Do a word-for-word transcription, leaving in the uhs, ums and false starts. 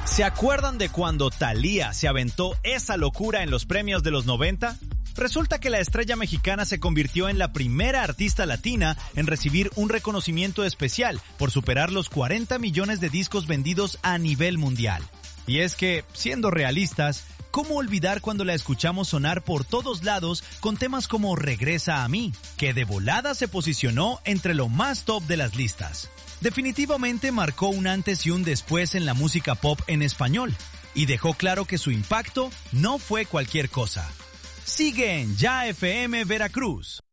¿Se acuerdan de cuando Thalía se aventó esa locura en los premios de los noventa? Resulta que la estrella mexicana se convirtió en la primera artista latina en recibir un reconocimiento especial por superar los cuarenta millones de discos vendidos a nivel mundial. Y es que, siendo realistas, ¿cómo olvidar cuando la escuchamos sonar por todos lados con temas como Regresa a mí, que de volada se posicionó entre lo más top de las listas? Definitivamente marcó un antes y un después en la música pop en español y dejó claro que su impacto no fue cualquier cosa. Sigue en Ya F M Veracruz.